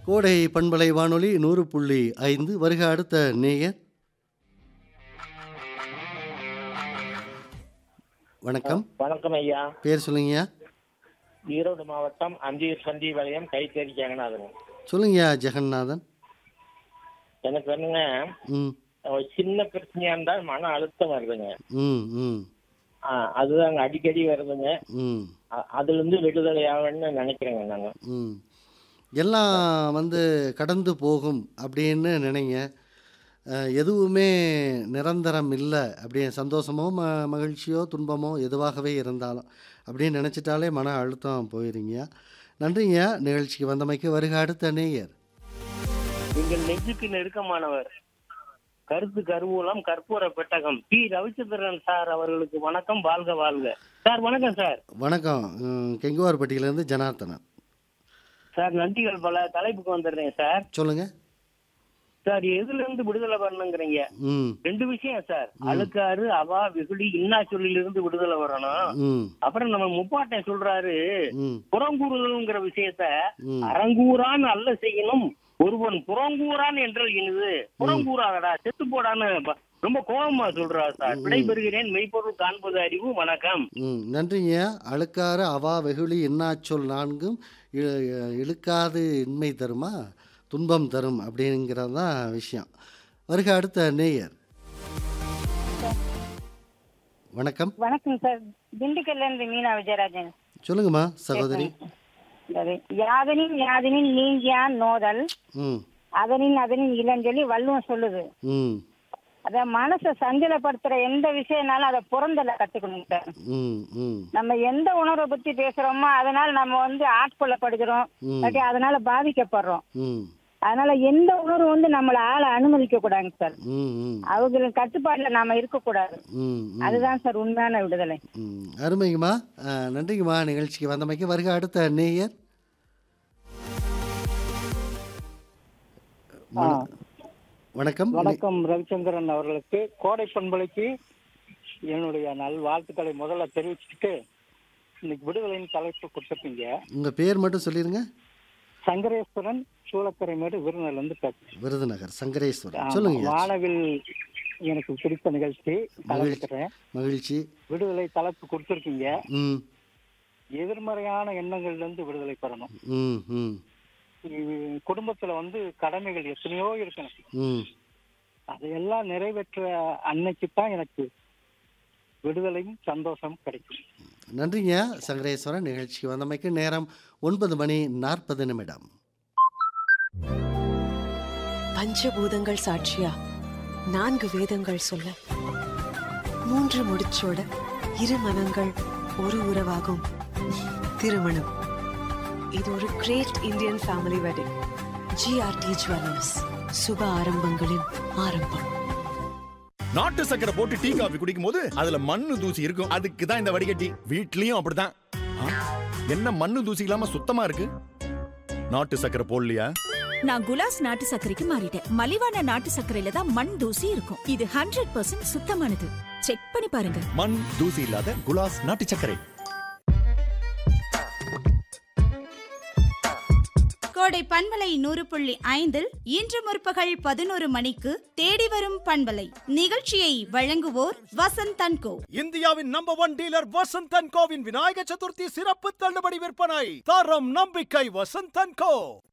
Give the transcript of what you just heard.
கோடை பண்பலை வானொலி 100.5 வருக அடுத்த நேயர். வணக்கம். வணக்கம் ஐயா. பேர் சொல்லுங்கய்யா. ஈரோடு மாவட்டம் அந்தியூர் சந்தி வளையம் கைத்தறி ஜெகநாதன். சொல்லுங்கய்யா ஜெகநாதன். எனக்கு வந்துங்க ம் ஒரு சின்ன பிரச்சனையா இருந்தால் மன அழுத்தம் வருதுங்க. ம் ம் அதுதாங்க அடிக்கடி வருதுங்க. ம் அதுல இருந்து விடுதலை ஆகணும்னு நினைக்கிறேங்க நாங்க. ம் எல்லாம் கடந்து போகும் அப்படின்னு நினைங்க. எதுவுமே நிரந்தரம் இல்லை. அப்படியே சந்தோஷமோ மகிழ்ச்சியோ துன்பமோ எதுவாகவே இருந்தாலும் அப்படின்னு நினச்சிட்டாலே மன அழுத்தம் போயிடுங்க. நன்றிங்க நிகழ்ச்சிக்கு வந்தமைக்கு. வருக அடுத்த நேயர். எங்கள் நெஞ்சுக்கு நெருக்கமானவர் கருத்து கருவூலம் கற்பூர பெட்டகம் பி ரவிச்சந்திரன் சார் அவர்களுக்கு வணக்கம். வாழ்க வாழ்க சார். வணக்கம் சார். வணக்கம். கெங்குவார்பட்டியிலேருந்து ஜனார்த்தனன் சார். நன்றிகள் பல. தலைப்புக்கு வந்துடுறேன் சார். சொல்லுங்க சார். எதுல இருந்து விடுதலை பண்ணணுங்கிறீங்க? ம் ரெண்டு விஷயம் சார். அழுக்காறு அவா வெகுளி இன்னா சொல்லில இருந்து விடுதலை வரணும். ம் அப்புறம் நம்ம முப்பாட்டன் சொல்றாரு ம் புறங்கூறுதல்ங்கிற விஷயத்த ம் அறங்கூறான் அல்ல செய்யணும் ஒருவன் புறங்கூறான் என்றால் இனிது புறங்கூறாதடா செத்து போடான்னு ரொம்ப கோபமா சொல்றாரு சார். விடைபெறுகிறேன். மெய்ப்பொருள் காண்பது அறிவு. வணக்கம். நன்றிங்க. அழுக்காறு அவா வெகுளி இன்னாச்சொல் நான்கும் இழுக்காது இன்மை தருமா துன்பம் தரும் அப்படிங்கிறது தான் விஷயம். வருக அடுத்த நேயர். வணக்கம். வணக்கம் சார். திண்டுக்கல்ல இருந்து மீனா விஜயராஜன். சொல்லுங்கம்மா சகோதரி. யாதனின் யாதனின் நீங்கியான் நோதல் ம் அதனின் இளஞ்சொல்லி வள்ளுவம் சொல்லுது. ம் அத மனசை சஞ்சலப்படுத்துற எந்த விஷயம்னாலும் அதை புறந்தல கத்துக்கணும் சார். ம் ம் நம்ம எந்த உணர்வை பத்தி பேசுறோமோ அதனால நம்ம ஆட்கொள்ளப்படுகிறோம், அதனால பாதிக்கப்படுறோம். ம் அதனால எந்த உணர்வு நம்மள ஆள அனுமதிக்க கூடாதுங்க சார். ம் ம் அவங்க கட்டுப்பாட்டுல நாம இருக்கக்கூடாது. ம் அதுதான் சார் உண்மையான விடுதலை. அருமைங்கம்மா. நன்றிங்கம்மா நிகழ்ச்சிக்கு வந்தமைக்கு. வருக அடுத்த நேயர். வணக்கம். வணக்கம் ரவிச்சந்திரன் அவர்களுக்கு. கோடை பண்பலைக்கு என்னுடைய நல்வாழ்த்துக்களை முதல்ல தெரிவிச்சுட்டு இன்னைக்கு விடுதலையின் தலைப்பு கொடுத்துருப்பீங்க. உங்க பேர் மட்டும் சொல்லிருங்க. சங்கரேஸ்வரன் சூளக்கரைமேடு விருதுநகர்லேருந்து பேசுறேன். விருதுநகர் சங்கரேஸ்வரன். சொல்லுங்க. வானவில் எனக்கு பிடித்த நிகழ்ச்சி. மகிழ்ச்சி. விடுதலை தலைப்பு கொடுத்துருக்கீங்க. ம் எதிர்மறையான எண்ணங்கள்ல இருந்து விடுதலை பெறணும். ம் ம் குடும்பத்துல கடமைகள் எத்தனையோ இருக்கணும். ம் அதையெல்லாம் நிறைவேற்ற அன்னைக்கு தான் எனக்கு விடுதலையும் சந்தோஷம் கிடைக்கும். நன்றிங்க சங்கரேஸ்வரன் நிகழ்ச்சிக்கு வந்தமைக்கு. நேரம் 9:40. பஞ்சபூதங்கள் சாட்சியா 4 வேதங்கள் சொல்ல 3 முடிச்சோட 2 மனங்கள் ஒரு உறவாகும் திருமணம். இது ஒரு great Indian family wedding. GRT jewellers சுப ஆரம்பங்களின் ஆரம்பம். நாட்டு சக்கரை போட்டு டீ காபி குடிக்கும் போது அதுல மண்ணு தூசி இருக்கும். அதுக்கு தான் இந்த வடிகட்டி. வீட்லயும் அப்படிதான். என்ன மண்ணு தூசி இல்லாம சுத்தமா இருக்கு? நாட்டு சக்கரை போடலையா? நான் குலாஸ் நாட்டு சர்க்கரைக்கு மாறிட்டேன். மலிவான நாட்டு சர்க்கரையில தான் மண் தூசி இருக்கும். இது 100% சுத்தமானது. செக் பண்ணி பாருங்க. மண் தூசி இல்லாத குலாஸ் நாட்டு சர்க்கரை. கோடை பண்பலை 100.5 இன்று முற்பகல் 11 மணிக்கு தேடி வரும் பண்பலை நிகழ்ச்சியை வழங்குவோர் வசந்த் அண்ட் கோ. இந்தியாவின் number 1 dealer Vasanth and CoWIN Vinayaka Chaturthi சிறப்பு தள்ளுபடி விற்பனை. தரம் நம்பிக்கை வசந்த் அண்ட் கோ.